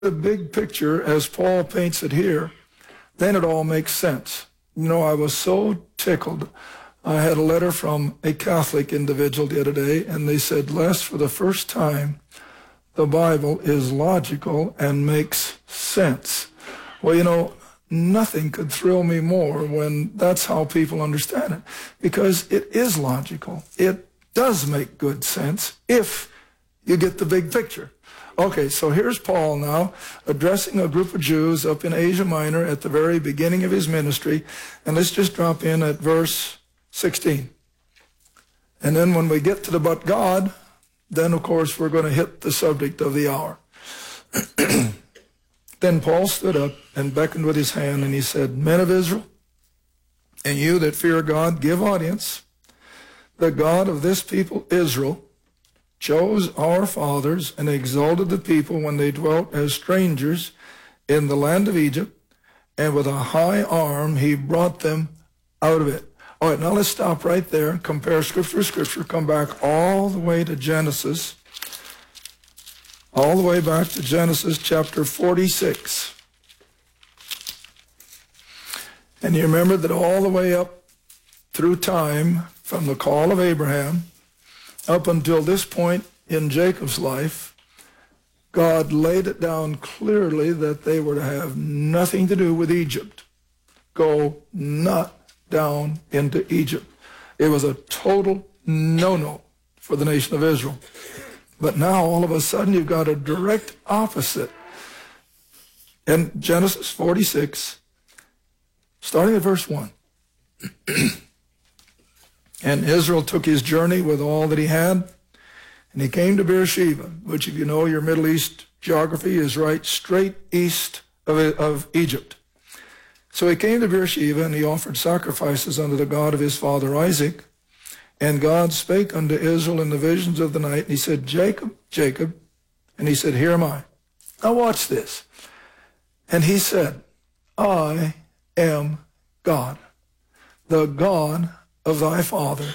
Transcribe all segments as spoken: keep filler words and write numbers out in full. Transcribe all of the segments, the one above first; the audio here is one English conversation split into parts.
the big picture as Paul paints it here, then it all makes sense. You know, I was so tickled. I had a letter from a Catholic individual the other day, and they said, Les, for the first time, the Bible is logical and makes sense. Well, you know, nothing could thrill me more when that's how people understand it, because it is logical. It does make good sense if you get the big picture. Okay, so here's Paul now addressing a group of Jews up in Asia Minor at the very beginning of his ministry. And let's just drop in at verse sixteen. And then when we get to the but God, then of course we're going to hit the subject of the hour. Then Paul stood up and beckoned with his hand, and he said, Men of Israel, and you that fear God, give audience. The God of this people, Israel, chose our fathers and exalted the people when they dwelt as strangers in the land of Egypt, and with a high arm he brought them out of it. All right, now let's stop right there and compare Scripture to Scripture. Come back all the way to Genesis, all the way back to Genesis chapter forty-six. And you remember that all the way up through time, from the call of Abraham up until this point in Jacob's life, God laid it down clearly that they were to have nothing to do with Egypt. Go not down into Egypt. It was a total no-no for the nation of Israel. But now, all of a sudden, you've got a direct opposite. In Genesis forty-six, starting at verse one. And Israel took his journey with all that he had, and he came to Beersheba, which, if you know your Middle East geography, is right straight east of, of Egypt. So he came to Beersheba, and he offered sacrifices unto the God of his father Isaac. And God spake unto Israel in the visions of the night, and he said, Jacob, Jacob. And he said, Here am I. Now watch this. And he said, I am God, the God of thy father.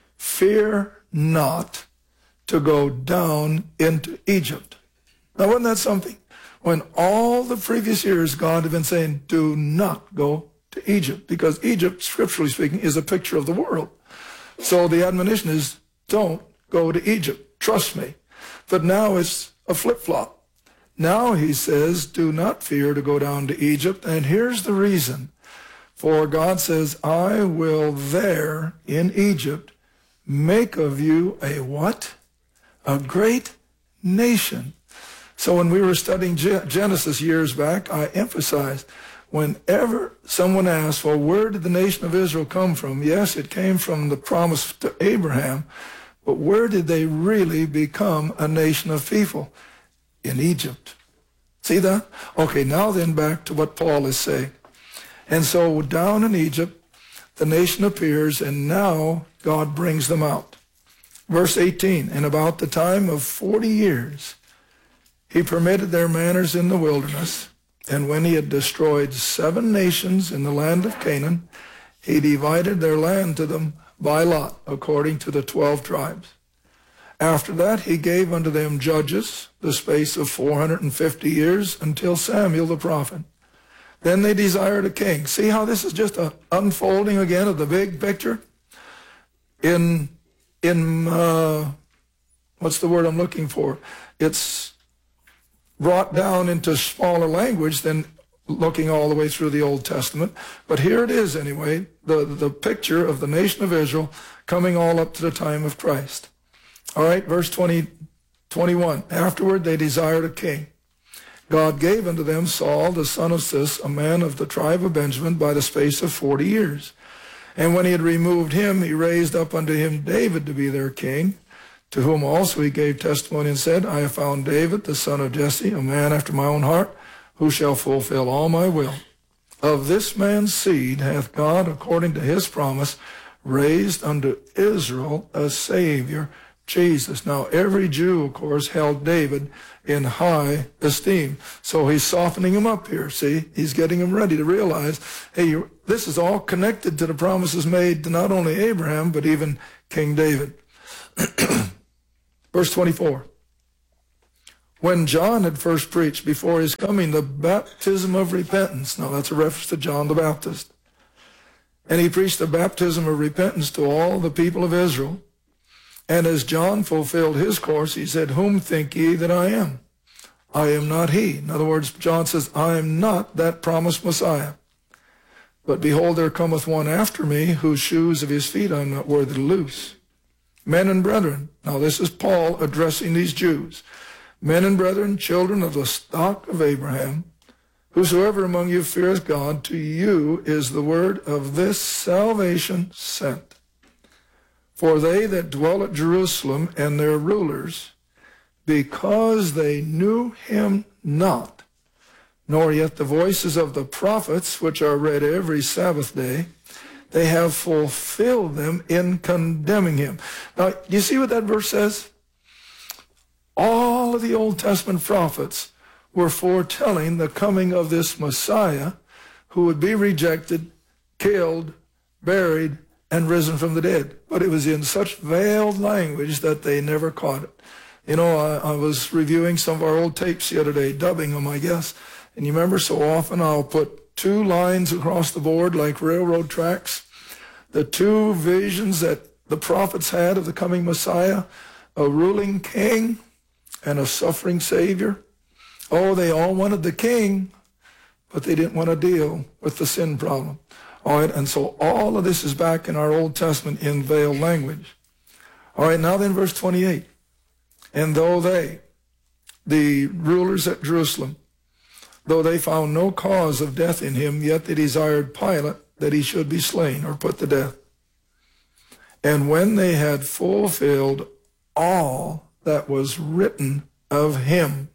Fear not to go down into Egypt. Now, wasn't that something? When all the previous years God had been saying, do not go to Egypt, because Egypt, scripturally speaking, is a picture of the world. So the admonition is, don't go to Egypt. Trust me. But now it's a flip-flop. Now he says, do not fear to go down to Egypt. And here's the reason. For God says, I will there in Egypt make of you a what? A great nation. So when we were studying Genesis years back, I emphasized, whenever someone asks, well, where did the nation of Israel come from? Yes, it came from the promise to Abraham, but where did they really become a nation of people? In Egypt. See that? Okay, now then back to what Paul is saying. And so down in Egypt, the nation appears, and now God brings them out. Verse eighteen, and about the time of forty years, he permitted their manners in the wilderness, and when he had destroyed seven nations in the land of Canaan, he divided their land to them by lot, according to the twelve tribes. After that he gave unto them judges the space of four hundred and fifty years, until Samuel the prophet. Then they desired a king. See how this is just an unfolding again of the big picture? In, in uh, what's the word I'm looking for? It's brought down into smaller language than looking all the way through the Old Testament. But here it is anyway, the, the picture of the nation of Israel coming all up to the time of Christ. All right, verse twenty, twenty-one. Afterward they desired a king. God gave unto them Saul, the son of Cis, a man of the tribe of Benjamin, by the space of forty years. And when he had removed him, he raised up unto him David to be their king, to whom also he gave testimony and said, I have found David, the son of Jesse, a man after my own heart, who shall fulfill all my will. Of this man's seed hath God, according to his promise, raised unto Israel a Savior, Jesus. Now, every Jew, of course, held David in high esteem. So he's softening him up here, see? He's getting him ready to realize, hey, you're, this is all connected to the promises made to not only Abraham, but even King David. Verse twenty-four. When John had first preached before his coming the baptism of repentance, now that's a reference to John the Baptist, and he preached the baptism of repentance to all the people of Israel. And as John fulfilled his course, he said, whom think ye that I am? I am not he. In other words, John says, I am not that promised Messiah. But behold, there cometh one after me, whose shoes of his feet I am not worthy to loose. Men and brethren, now this is Paul addressing these Jews. Men and brethren, children of the stock of Abraham, whosoever among you feareth God, to you is the word of this salvation sent. For they that dwell at Jerusalem and their rulers, because they knew him not, nor yet the voices of the prophets, which are read every Sabbath day, they have fulfilled them in condemning him. Now, do you see what that verse says? All of the Old Testament prophets were foretelling the coming of this Messiah who would be rejected, killed, buried, and risen from the dead. But it was in such veiled language that they never caught it. You know, I, I was reviewing some of our old tapes the other day, dubbing them, I guess. And you remember so often I'll put two lines across the board like railroad tracks. The two visions that the prophets had of the coming Messiah, a ruling king and a suffering Savior. Oh, they all wanted the king, but they didn't want to deal with the sin problem. All right, and so all of this is back in our Old Testament in veiled language. All right, now then verse twenty-eight. And though they, the rulers at Jerusalem, though they found no cause of death in him, yet they desired Pilate that he should be slain or put to death. And when they had fulfilled all that was written of him,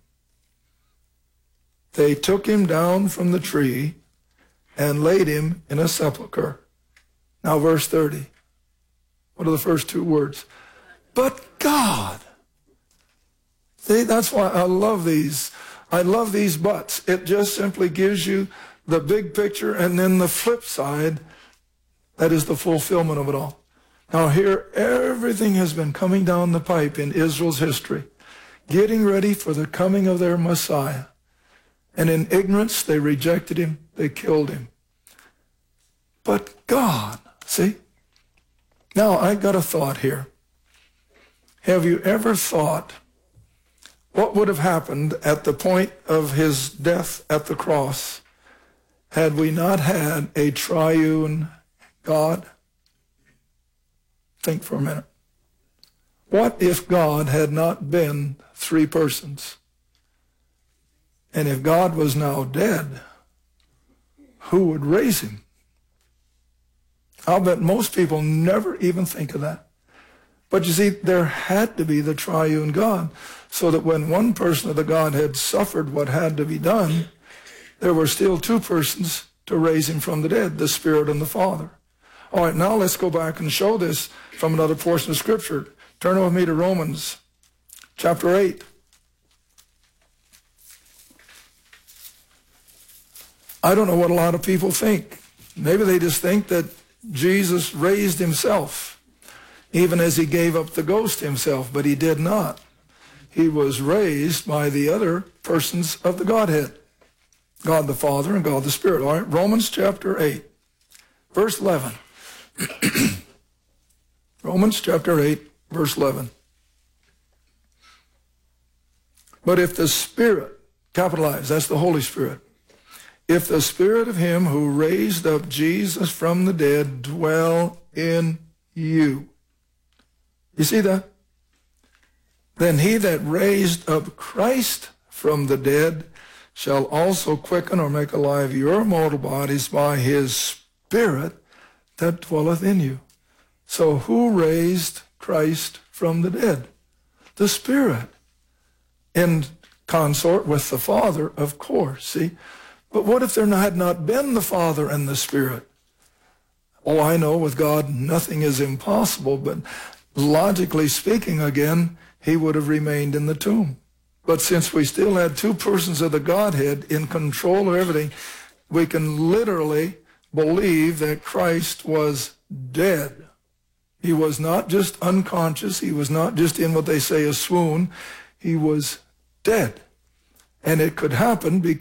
they took him down from the tree and laid him in a sepulchre. Now verse thirty. What are the first two words? But God. See, that's why I love these. I love these buts. It just simply gives you the big picture and then the flip side. That is the fulfillment of it all. Now here, everything has been coming down the pipe in Israel's history, getting ready for the coming of their Messiah. And in ignorance, they rejected him. They killed him. But God, see? Now, I got a thought here. Have you ever thought what would have happened at the point of his death at the cross had we not had a triune God? Think for a minute. What if God had not been three persons? And if God was now dead, who would raise him? I'll bet most people never even think of that. But you see, there had to be the triune God, so that when one person of the Godhead suffered what had to be done, there were still two persons to raise him from the dead, the Spirit and the Father. All right, now let's go back and show this from another portion of Scripture. Turn with me to Romans chapter eight. I don't know what a lot of people think. Maybe they just think that Jesus raised himself, even as he gave up the ghost himself, but he did not. He was raised by the other persons of the Godhead, God the Father and God the Spirit. All right, Romans chapter eight, verse eleven. Romans chapter eight, verse eleven. But if the Spirit, capitalized, that's the Holy Spirit, if the Spirit of him who raised up Jesus from the dead dwell in you. You see that? Then he that raised up Christ from the dead shall also quicken or make alive your mortal bodies by his Spirit that dwelleth in you. So who raised Christ from the dead? The Spirit. In consort with the Father, of course, see? But what if there had not been the Father and the Spirit? Oh, I know with God nothing is impossible, but logically speaking again, he would have remained in the tomb. But since we still had two persons of the Godhead in control of everything, we can literally believe that Christ was dead. He was not just unconscious. He was not just in what they say a swoon. He was dead. And it could happen because